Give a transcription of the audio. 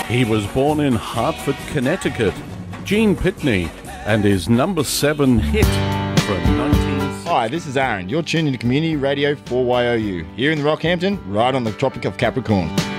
He was born in Hartford, Connecticut. Gene Pitney and his number 7 hit from 19... Hi, this is Aaron. You're tuned into Community Radio 4YOU, here in the Rockhampton, right on the Tropic of Capricorn.